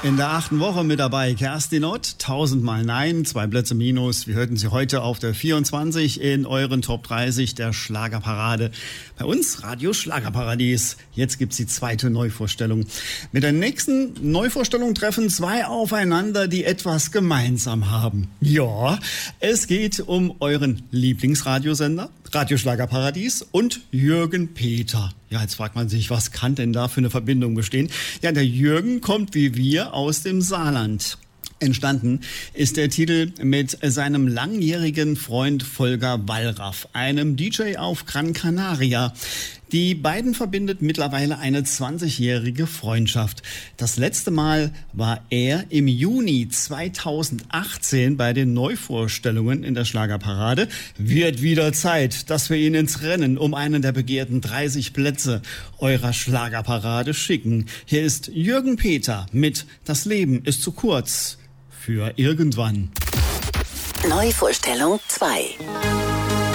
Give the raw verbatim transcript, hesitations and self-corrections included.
In der achten Woche mit dabei Kerstin Ott, tausendmal Nein, zwei Plätze minus. Wir hörten sie heute auf der vierundzwanzig in euren Top dreißig der Schlagerparade. Bei uns Radio Schlagerparadies. Jetzt gibt's die zweite Neuvorstellung. Mit der nächsten Neuvorstellung treffen zwei aufeinander, die etwas gemeinsam haben. Ja, es geht um euren Lieblingsradiosender, Radio Schlagerparadies und Jürgen Peter. Ja, jetzt fragt man sich, was kann denn da für eine Verbindung bestehen? Ja, der Jürgen kommt wie wir aus dem Saarland. Entstanden ist der Titel mit seinem langjährigen Freund Volker Wallraff, einem D J auf Gran Canaria. Die beiden verbindet mittlerweile eine zwanzigjährige Freundschaft. Das letzte Mal war er im Juni zweitausendachtzehn bei den Neuvorstellungen in der Schlagerparade. Wird wieder Zeit, dass wir ihn ins Rennen um einen der begehrten dreißig Plätze eurer Schlagerparade schicken. Hier ist Jürgen Peter mit Das Leben ist zu kurz für irgendwann. Neuvorstellung zwei.